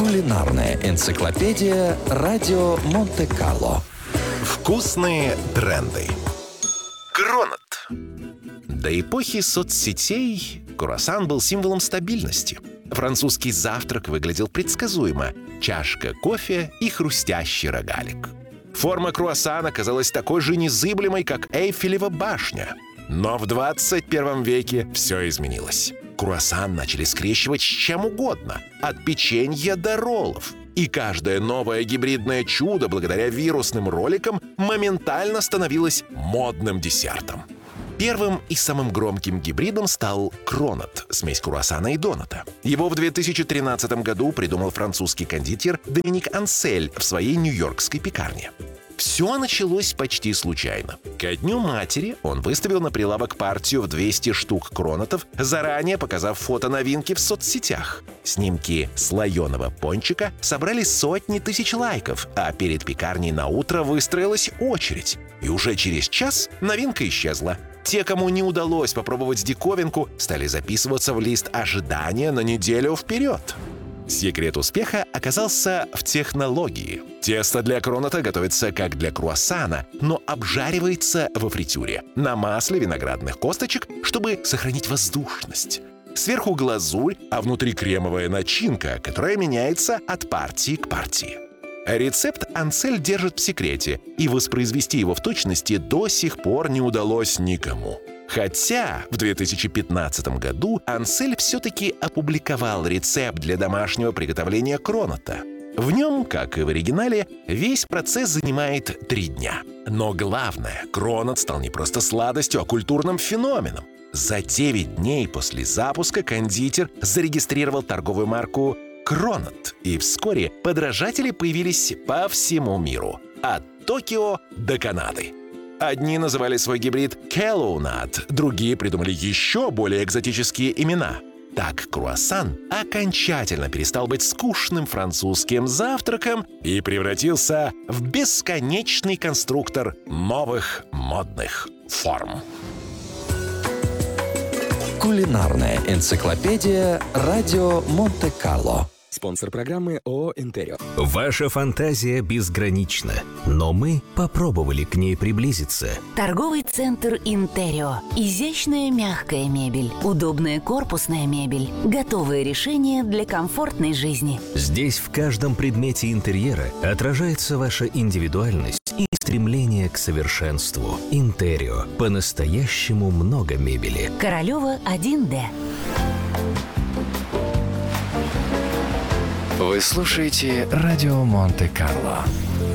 Кулинарная энциклопедия «Радио Монте-Карло». Вкусные тренды. Кронот. До эпохи соцсетей круассан был символом стабильности. Французский завтрак выглядел предсказуемо: чашка кофе и хрустящий рогалик. Форма круассана казалась такой же незыблемой, как Эйфелева башня. Но в 21 веке все изменилось. Круассан начали скрещивать с чем угодно, от печенья до роллов. И каждое новое гибридное чудо, благодаря вирусным роликам, моментально становилось модным десертом. Первым и самым громким гибридом стал кронот – смесь круассана и доната. Его в 2013 году придумал французский кондитер Доминик Ансель в своей нью-йоркской пекарне. Все началось почти случайно. Ко Дню матери он выставил на прилавок партию в 200 штук кронотов, заранее показав фото новинки в соцсетях. Снимки слоеного пончика собрали сотни тысяч лайков, а перед пекарней на утро выстроилась очередь. И уже через час новинка исчезла. Те, кому не удалось попробовать диковинку, стали записываться в лист ожидания на неделю вперед. Секрет успеха оказался в технологии. Тесто для кронота готовится как для круассана, но обжаривается во фритюре на масле виноградных косточек, чтобы сохранить воздушность. Сверху глазурь, а внутри кремовая начинка, которая меняется от партии к партии. Рецепт Ансель держит в секрете, и воспроизвести его в точности до сих пор не удалось никому. Хотя в 2015 году Ансель все-таки опубликовал рецепт для домашнего приготовления кронота. В нем, как и в оригинале, весь процесс занимает 3 дня. Но главное, кронот стал не просто сладостью, а культурным феноменом. За 9 дней после запуска кондитер зарегистрировал торговую марку «Кронот», и вскоре подражатели появились по всему миру, от Токио до Канады. Одни называли свой гибрид «Келлоунат», другие придумали еще более экзотические имена. Так круассан окончательно перестал быть скучным французским завтраком и превратился в бесконечный конструктор новых модных форм. Кулинарная энциклопедия «Радио Монте-Карло». Спонсор программы ООО «Интерио». Ваша фантазия безгранична, но мы попробовали к ней приблизиться. Торговый центр «Интерио». Изящная мягкая мебель, удобная корпусная мебель, готовые решения для комфортной жизни. Здесь в каждом предмете интерьера отражается ваша индивидуальность и стремление к совершенству. «Интерио». По-настоящему много мебели. Королева 1Д. Вы слушаете «Радио Монте-Карло».